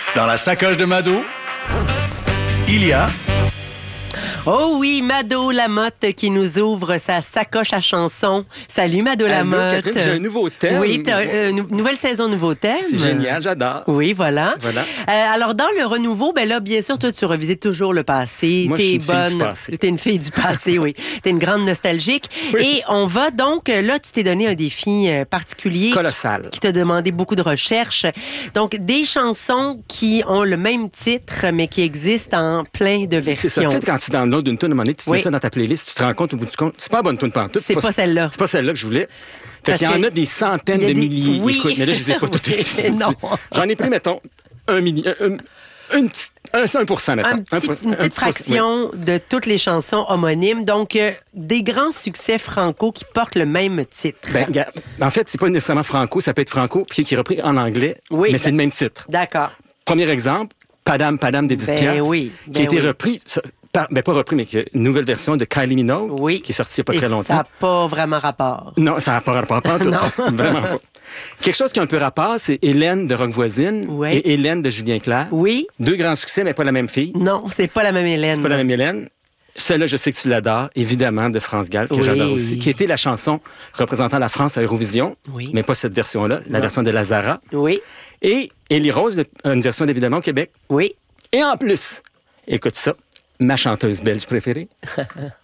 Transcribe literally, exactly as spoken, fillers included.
Dans la sacoche de Mado, il y a... Oh oui, Mado Lamotte qui nous ouvre sa sacoche à chansons. Salut Mado Lamotte. Allô, Catherine, j'ai un nouveau thème. Oui, t'as, euh, nou- nouvelle saison, nouveau thème. C'est génial, j'adore. Oui, voilà. Voilà. Euh, alors, dans le renouveau, ben là, bien sûr, toi, tu revisites toujours le passé. Moi, T'es je suis une fille bonne. du passé. T'es une fille du passé, oui. T'es une grande nostalgique. Oui. Et on va donc, là, tu t'es donné un défi euh, particulier. Colossal. Qui t'a demandé beaucoup de recherches. Donc, des chansons qui ont le même titre, mais qui existent en plein de versions. C'est ça. Tu sais, quand tu downloads une tune, à un moment donné, tu Oui. mets ça dans ta playlist, tu te rends compte au bout du compte, c'est pas la bonne tune pantoute. C'est pas celle-là. C'est pas celle-là que je voulais. Fait Parce qu'il y en que a des centaines il y a de des- milliers. oui. Écoute, mais là, je les ai pas toutes. Oui, non. J'en ai pris, mettons, un millier. Un, un, une petite- un, un pour cent, mettons. Un petit- pour- une un petite petit pour- fraction de toutes les chansons homonymes. Donc, euh, des grands succès franco qui portent le même titre. Ben, regarde, en fait, c'est pas nécessairement franco, ça peut être franco, puis qui est repris en anglais, Oui, mais c'est ben- le même titre. D'accord. Premier exemple, Padam Padam d'Edith Ben Piaf, oui, qui ben a été oui. repris, ça- par- ben pas repris, mais qui est une nouvelle version de Kylie Minogue, Oui. qui est sortie il n'y a pas Et très ça longtemps. n'a pas vraiment rapport. Non, ça n'a pas rapport, pas en tout. Non. Vraiment pas. Quelque chose qui a un peu rapport, c'est Hélène de Rock Voisine Ouais. et Hélène de Julien Clerc. Oui? Deux grands succès, mais pas la même fille. Non, c'est pas la même Hélène. C'est pas la même Hélène. Celle-là, je sais que tu l'adores, évidemment, de France Gall, que Oui. j'adore aussi, qui était la chanson représentant la France à Eurovision, Oui. mais pas cette version-là, la Non. version de Lazara. Oui, Et Élie Rose, le- une version évidemment au Québec. oui. Et en plus, écoute ça, ma chanteuse belge préférée,